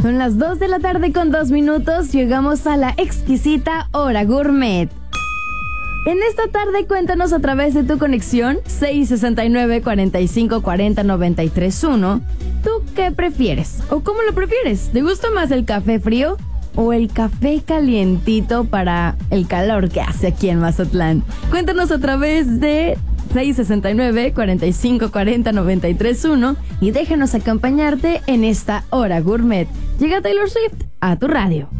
Son las 2 de la tarde con 2 minutos. Llegamos a la exquisita hora gourmet. En esta tarde cuéntanos a través de tu conexión 669-4540-931. ¿Tú qué prefieres? ¿O cómo lo prefieres? ¿Te gusta más el café frío o el café calientito para el calor que hace aquí en Mazatlán? Cuéntanos a través de 669-4540-931 y déjanos acompañarte en esta hora gourmet. Llega Taylor Swift a tu radio.